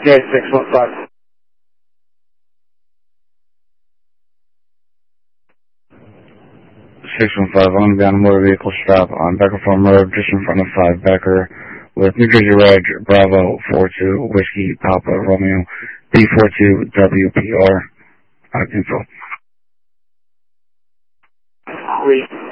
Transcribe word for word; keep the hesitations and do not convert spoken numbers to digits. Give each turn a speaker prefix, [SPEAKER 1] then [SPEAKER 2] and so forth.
[SPEAKER 1] Yeah, six one five.
[SPEAKER 2] six one five, on down motor vehicle stop on Becker Farm Road, just in front of five Becker, with New Jersey Reg, Bravo four two, Whiskey, Papa, Romeo, B four two, W P R. Uh, info.
[SPEAKER 1] Please.